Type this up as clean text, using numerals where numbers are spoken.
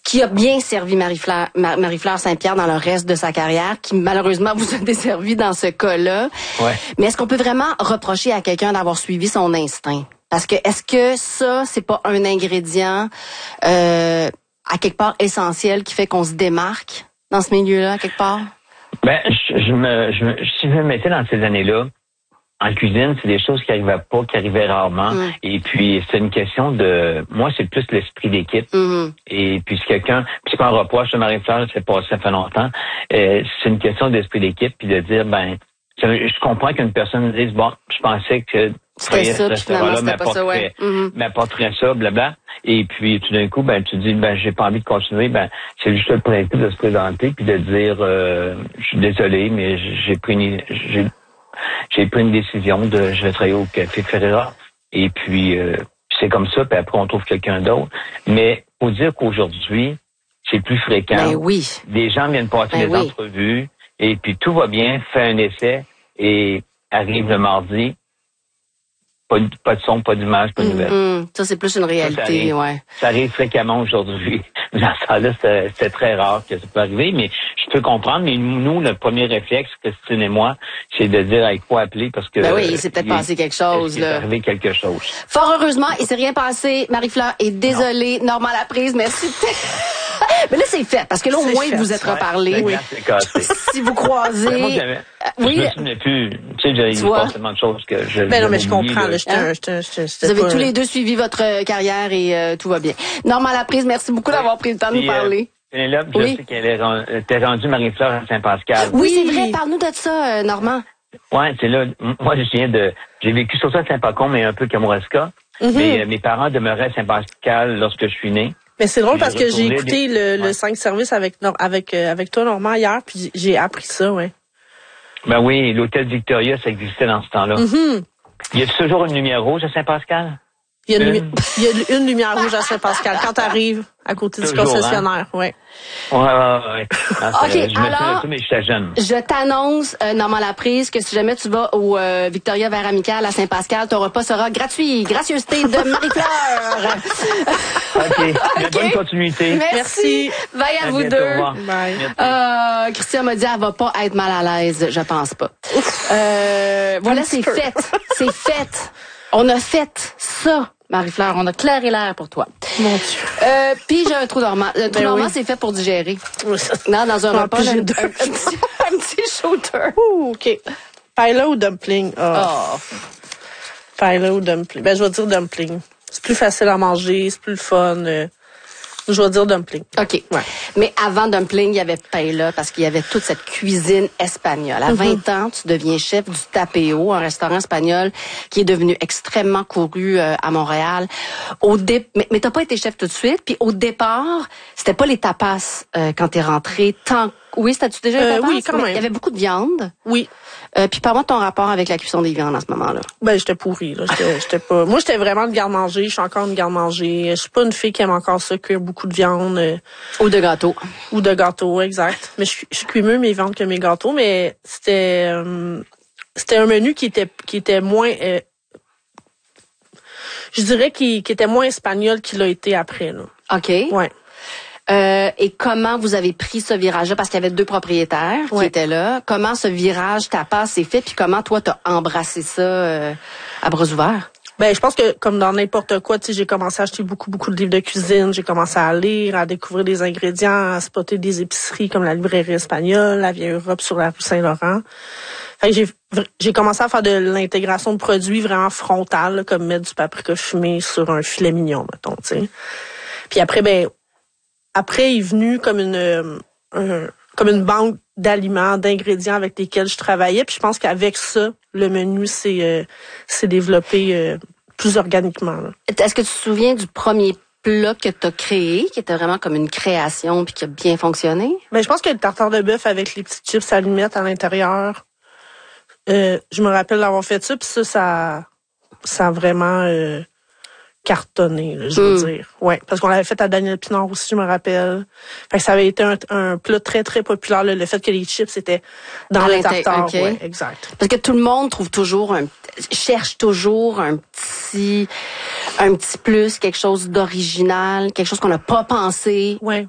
qui a bien servi Marie-Fleur Saint-Pierre dans le reste de sa carrière, qui malheureusement vous a desservi dans ce cas-là. Ouais. Mais est-ce qu'on peut vraiment reprocher à quelqu'un d'avoir suivi son instinct? Parce que est-ce que ça, c'est pas un ingrédient à quelque part essentiel qui fait qu'on se démarque dans ce milieu-là, à quelque part? Ben, si je me mettais dans ces années-là, en cuisine, c'est des choses qui arrivaient pas, qui arrivaient rarement. Et puis, c'est une question de... Moi, c'est plus l'esprit d'équipe. Et puis, si quelqu'un... Puis, c'est pas un reproche de Marie-Fleur, ça fait longtemps. C'est une question d'esprit d'équipe, puis de dire, ben... Je comprends qu'une personne dise, bon, je pensais que... C'était ça, puis finalement, c'était pas ça, ouais. M'apporterait ça, blabla. Et puis, tout d'un coup, ben, tu dis, ben, j'ai pas envie de continuer. Ben, c'est juste le principe de se présenter, puis de dire, je suis désolé, mais j'ai pris une décision je vais travailler au Café Ferreira. Et puis, c'est comme ça, puis après, on trouve quelqu'un d'autre. Mais, faut dire qu'aujourd'hui, c'est plus fréquent. Ben oui. Des gens viennent passer des entrevues, et puis tout va bien, fait un essai, et arrive le mardi, pas de son, pas d'image, pas de nouvelles. Ça, c'est plus une réalité, ça arrive fréquemment aujourd'hui. Dans ce temps-là, c'est très rare que ça peut arriver, mais je peux comprendre. Mais nous, le premier réflexe, Christine et moi, c'est de dire avec quoi appeler parce que... Ben oui, il s'est peut-être passé quelque chose, là. Il s'est arrivé quelque chose. Fort heureusement, il s'est rien passé. Marie-Fleur est désolée. Normand Laprise, merci. Mais là, c'est fait, parce que là, au moins, vous êtes reparlé. Oui. Si vous croisez... Moi, je me souvenais plus. Tu sais, il y a forcément de choses que je... Ben non, mais je comprends. Là, vous avez tous les deux suivi votre carrière et tout va bien. Normand Laprise, merci beaucoup d'avoir pris le temps de nous parler. Pénélope, je sais qu'elle était rendue Marie-Fleur à Saint-Pascal. Oui, c'est vrai. Parle-nous de ça, Normand. Ouais, c'est là. Moi, j'ai vécu surtout à Saint-Pacon, mais un peu Kamouraska. Mais mes parents demeuraient à Saint-Pascal lorsque je suis né. Mais c'est drôle parce que j'ai écouté le 5 services avec toi, Normand, hier, puis j'ai appris ça, ouais. Ben oui, l'hôtel Victoria, ça existait dans ce temps-là. Il y a toujours une lumière rouge à Saint-Pascal? Il y a une lumière rouge à Saint-Pascal quand t'arrives à côté du concessionnaire, Ouais. OK, alors, mais j'étais jeune. Je t'annonce, Normand Laprise, que si jamais tu vas au Victoria Vers Amical à Saint-Pascal, ton repas sera gratuit. Gracieuseté de Marie-Fleur. OK. Bonne continuité. Merci. Bye à vous deux. Bye. Christian m'a dit, elle va pas être mal à l'aise. Je pense pas. Voilà, c'est fait. C'est fait. On a fait ça. Marie-Fleur, on a clairé l'air pour toi. Mon Dieu. Puis j'ai un trou normand. Un trou normand, c'est fait pour digérer. Non, dans un repas, j'ai un petit shooter. OK. Paella ou dumpling? Paella ou dumpling? Ben, je vais dire dumpling. C'est plus facile à manger, c'est plus le fun. Je vais dire dumpling. OK. Ouais. Mais avant dumpling, il y avait paella parce qu'il y avait toute cette cuisine espagnole. À 20 ans, tu deviens chef du Tapeo, un restaurant espagnol qui est devenu extrêmement couru à Montréal. Mais t'as pas été chef tout de suite. Puis au départ, c'était pas les tapas quand t'es rentré. Oui, c'était-tu déjà les tapas? Oui, quand même. Il y avait beaucoup de viande. Oui. Puis parle-moi de ton rapport avec la cuisson des viandes à ce moment-là. Ben, j'étais pourrie, là. J'étais pas... Moi, j'étais vraiment de garde-manger. Je suis encore une garde-manger. Je suis pas une fille qui aime encore ça, cuire beaucoup de viande. Ou de gâteau. Ou de gâteau, exact. Mais je cuis mieux mes viandes que mes gâteaux, mais c'était un menu qui était moins... je dirais qu'il était moins espagnol qu'il a été après, là. OK. Ouais. Et comment vous avez pris ce virage-là? Parce qu'il y avait 2 propriétaires qui étaient là. Comment ce virage tapas s'est fait? Puis comment toi, t'as embrassé ça à bras ouverts? Ben, je pense que comme dans n'importe quoi, tu sais, j'ai commencé à acheter beaucoup de livres de cuisine. J'ai commencé à lire, à découvrir des ingrédients, à spotter des épiceries comme la librairie espagnole, la Vieille Europe sur la rue Saint-Laurent. Fait que j'ai commencé à faire de l'intégration de produits vraiment frontale, là, comme mettre du paprika fumé sur un filet mignon, mettons, tu sais. Puis après est venu comme une banque d'aliments, d'ingrédients avec lesquels je travaillais. Puis je pense qu'avec ça, le menu s'est développé plus organiquement, là. Est-ce que tu te souviens du premier plat que tu as créé, qui était vraiment comme une création puis qui a bien fonctionné? Ben, je pense que le tartare de bœuf avec les petites chips allumettes à l'intérieur, je me rappelle d'avoir fait ça. Puis ça a vraiment... cartonné, là, je veux dire. Ouais, parce qu'on l'avait fait à Daniel Pinard aussi, je me rappelle. Fait que ça avait été un plat très, très populaire, là, le fait que les chips étaient dans le tartare. Okay. Ouais, exact. Parce que tout le monde cherche toujours un petit plus, quelque chose d'original, quelque chose qu'on n'a pas pensé. Ouais.